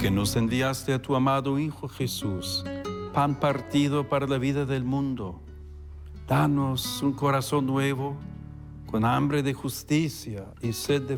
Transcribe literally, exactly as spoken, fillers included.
que nos enviaste a tu amado Hijo Jesús, pan partido para la vida del mundo, danos un corazón nuevo, con hambre de justicia y sed de